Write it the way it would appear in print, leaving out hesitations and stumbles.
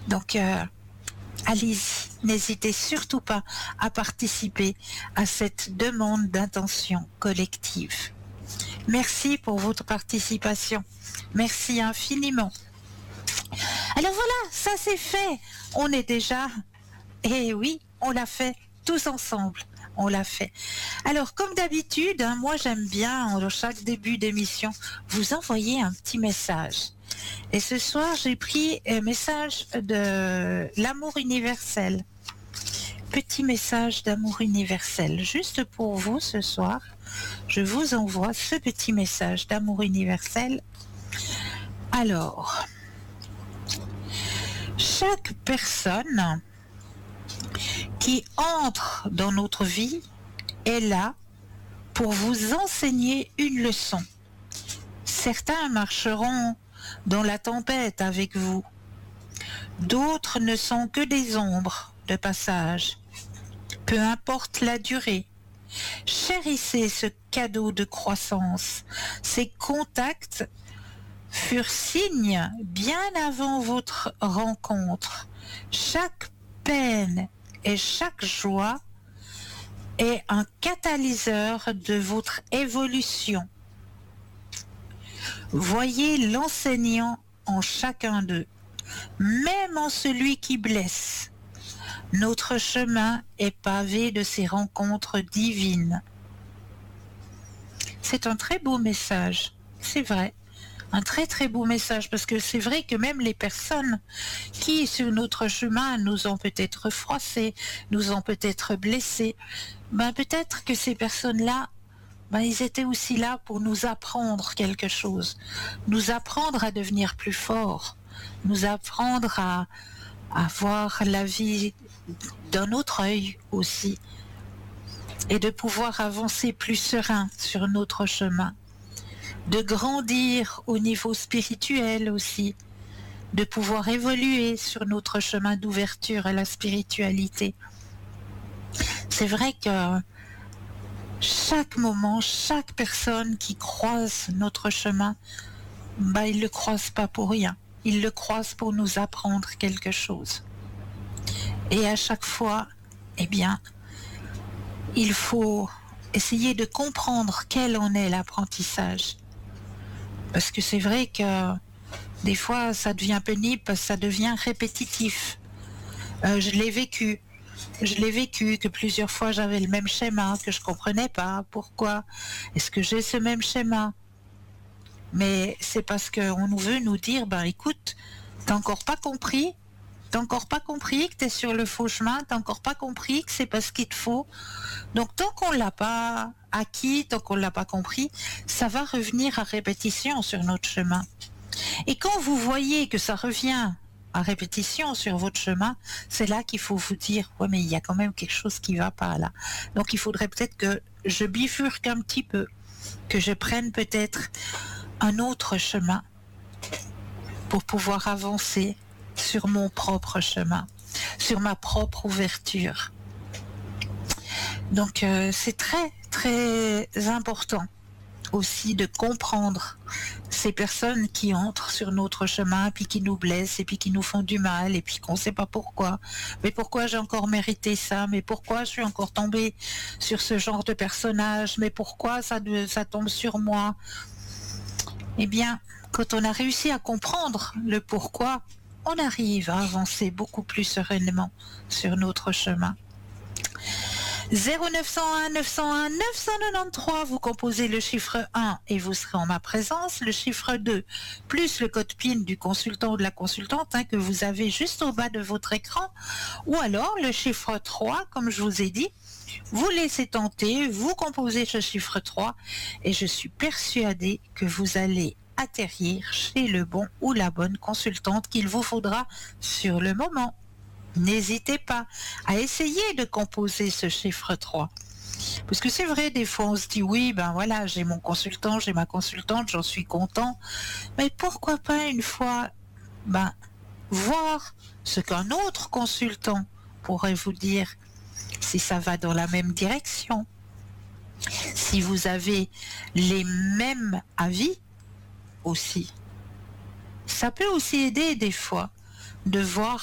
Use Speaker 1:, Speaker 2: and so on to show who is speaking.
Speaker 1: Donc, allez-y, n'hésitez surtout pas à participer à cette demande d'intention collective. Merci pour votre participation. Merci infiniment. Alors voilà, ça c'est fait. On est déjà... Eh oui, on l'a fait tous ensemble. On l'a fait. Alors, comme d'habitude, moi j'aime bien, en chaque début d'émission, vous envoyer un petit message. Et ce soir, j'ai pris un message de l'amour universel. Petit message d'amour universel. Juste pour vous ce soir, je vous envoie ce petit message d'amour universel. Alors, chaque personne qui entre dans notre vie est là pour vous enseigner une leçon. Certains marcheront dans la tempête avec vous. D'autres ne sont que des ombres de passage. Peu importe la durée, chérissez ce cadeau de croissance. Ces contacts furent signes bien avant votre rencontre. Chaque peine et chaque joie est un catalyseur de votre évolution. Voyez l'enseignant en chacun d'eux, même en celui qui blesse. Notre chemin est pavé de ces rencontres divines. C'est un très beau message, c'est vrai. Un très très beau message, parce que c'est vrai que même les personnes qui sur notre chemin nous ont peut-être froissés, nous ont peut-être blessés, peut-être que ces personnes-là, ils étaient aussi là pour nous apprendre quelque chose, nous apprendre à devenir plus forts, nous apprendre à voir la vie d'un autre œil aussi, et de pouvoir avancer plus serein sur notre chemin, de grandir au niveau spirituel aussi, de pouvoir évoluer sur notre chemin d'ouverture à la spiritualité. C'est vrai que chaque moment, chaque personne qui croise notre chemin, il ne le croise pas pour rien. Il le croise pour nous apprendre quelque chose. Et à chaque fois, il faut essayer de comprendre quel en est l'apprentissage. Parce que c'est vrai que des fois, ça devient pénible, parce que ça devient répétitif. Je l'ai vécu, que plusieurs fois j'avais le même schéma, que je ne comprenais pas. Pourquoi est-ce que j'ai ce même schéma? Mais c'est parce qu'on nous veut nous dire, écoute, t'as encore pas compris que t'es sur le faux chemin, t'as encore pas compris que c'est pas ce qu'il te faut. Donc tant qu'on l'a pas acquis, tant qu'on l'a pas compris, ça va revenir à répétition sur notre chemin. Et quand vous voyez que ça revient à répétition sur votre chemin, c'est là qu'il faut vous dire, ouais, mais il y a quand même quelque chose qui va pas là. Donc il faudrait peut-être que je bifurque un petit peu, que je prenne peut-être un autre chemin pour pouvoir avancer sur mon propre chemin, sur ma propre ouverture. Donc c'est très très important aussi de comprendre ces personnes qui entrent sur notre chemin, puis qui nous blessent, et puis qui nous font du mal, et puis qu'on ne sait pas pourquoi. Mais pourquoi j'ai encore mérité ça? Mais pourquoi je suis encore tombée sur ce genre de personnage? Mais pourquoi ça tombe sur moi? Eh bien, quand on a réussi à comprendre le pourquoi, on arrive à avancer beaucoup plus sereinement sur notre chemin. 0901 901 993, vous composez le chiffre 1 et vous serez en ma présence, le chiffre 2 plus le code PIN du consultant ou de la consultante que vous avez juste au bas de votre écran, ou alors le chiffre 3, comme je vous ai dit, vous laissez tenter, vous composez ce chiffre 3 et je suis persuadée que vous allez atterrir chez le bon ou la bonne consultante qu'il vous faudra sur le moment. N'hésitez pas à essayer de composer ce chiffre 3. Parce que c'est vrai, des fois on se dit oui, voilà, j'ai mon consultant, j'ai ma consultante, j'en suis content. Mais pourquoi pas une fois voir ce qu'un autre consultant pourrait vous dire, si ça va dans la même direction, si vous avez les mêmes avis aussi. Ça peut aussi aider des fois de voir